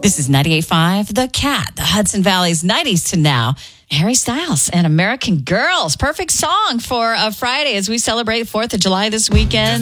This is 98.5 The Cat, the Hudson Valley's 90s to now. Harry Styles and American Girls. Perfect song for a Friday as we celebrate 4th of July this weekend.